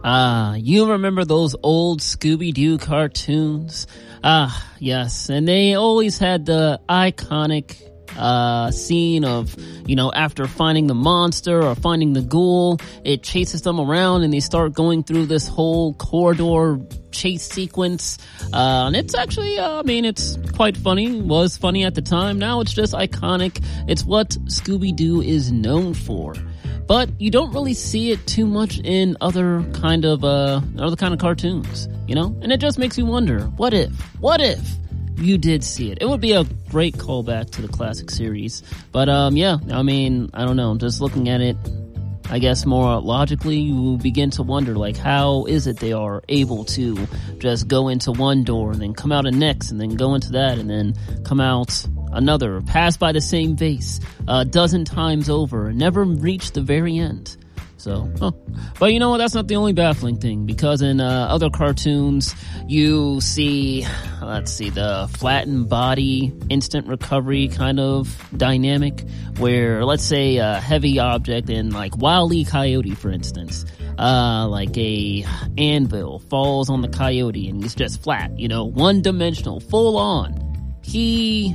You remember those old Scooby-Doo cartoons? Yes. And they always had the iconic scene of, after finding the monster or finding the ghoul, it chases them around and they start going through this whole corridor chase sequence. And it's actually, it's quite funny. It was funny at the time. Now it's just iconic. It's what Scooby-Doo is known for. But you don't really see it too much in other kind of cartoons, And it just makes you wonder, what if you did see it? It would be a great callback to the classic series. But, I don't know. Just looking at it, I guess more logically, you begin to wonder, how is it they are able to just go into one door and then come out a next and then go into that and then come out another, pass by the same vase a dozen times over and never reach the very end. So, but you know what? That's not the only baffling thing, because in other cartoons, you see, the flattened body, instant recovery kind of dynamic, where, let's say, a heavy object in, Wile E. Coyote, for instance, a anvil falls on the coyote and he's just flat, one-dimensional, full on. He,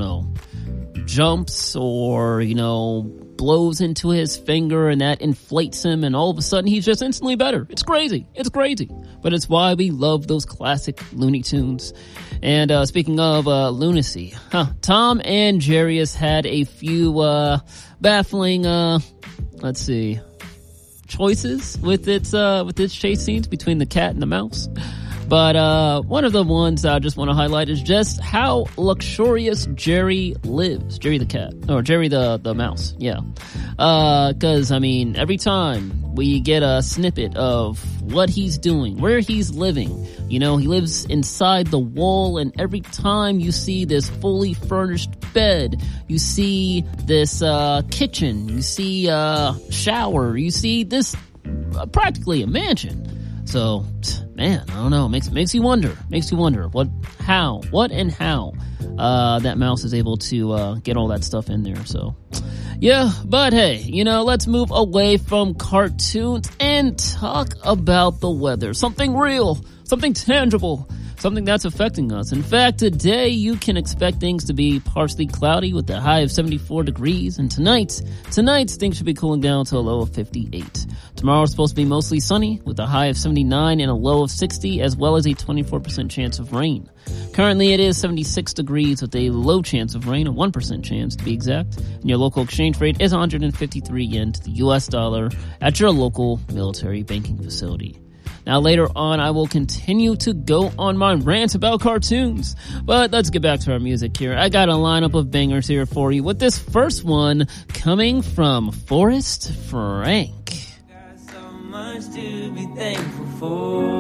jumps or, blows into his finger and that inflates him and all of a sudden he's just instantly better. It's crazy. But it's why we love those classic Looney Tunes. And speaking of lunacy, Tom and Jerry has had a few baffling choices with its chase scenes between the cat and the mouse. But one of the ones I just want to highlight is just how luxurious Jerry lives. Jerry the cat. Or Jerry the mouse. Yeah. Because, every time we get a snippet of what he's doing, where he's living, he lives inside the wall, and every time you see this fully furnished bed, you see this kitchen, you see a shower, you see this practically a mansion. So, man, I don't know. Makes you wonder. What and how that mouse is able to get all that stuff in there. So, yeah. But hey, let's move away from cartoons and talk about the weather. Something real, something tangible, something that's affecting us. In fact, today you can expect things to be partially cloudy with a high of 74 degrees. And tonight things should be cooling down to a low of 58. Tomorrow's supposed to be mostly sunny with a high of 79 and a low of 60, as well as a 24% chance of rain. Currently it is 76 degrees with a low chance of rain, a 1% chance to be exact. And your local exchange rate is 153 yen to the US dollar at your local military banking facility. Now later on, I will continue to go on my rant about cartoons. But let's get back to our music here. I got a lineup of bangers here for you, with this first one coming from Forrest Frank. Got so much to be thankful for.